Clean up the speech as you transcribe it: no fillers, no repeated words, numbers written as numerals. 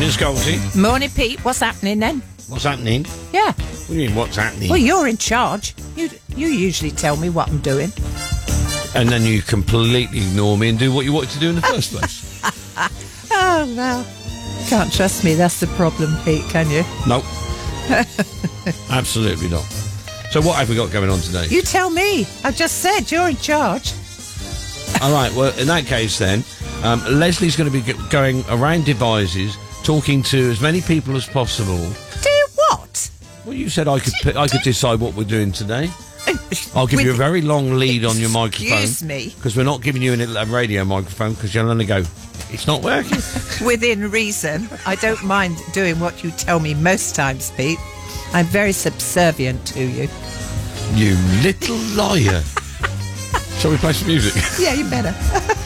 Morning, Scotty. Morning, Pete. What's happening then? What's happening? Yeah. What do you mean, what's happening? Well, you're in charge. You usually tell me what I'm doing. And then you completely ignore me and do what you wanted to do in the first place. Oh, well. Can't trust me. That's the problem, Pete, can you? No. Absolutely not. So what have we got going on today? You tell me. I just said you're in charge. All right, well, in that case then, Leslie's going to be going around Devizes talking to as many people as possible. Do what? Well, you said I could decide what we're doing today. I'll give you a very long lead on your microphone. Excuse me. Because we're not giving you a radio microphone because you'll only go, it's not working. Within reason. I don't mind doing what you tell me most times, Pete. I'm very subservient to you. You little liar. Shall we play some music? Yeah, you better.